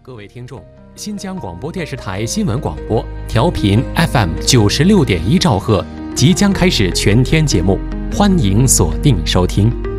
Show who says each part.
Speaker 1: 各位听众，新疆广播电视台新闻广播调频 FM96.1兆赫即将开始全天节目，欢迎锁定收听。